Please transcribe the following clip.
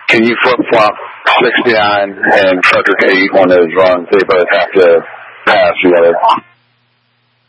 Can you flip-flop 69 and Frederick 8 on those runs? They both have to pass the other.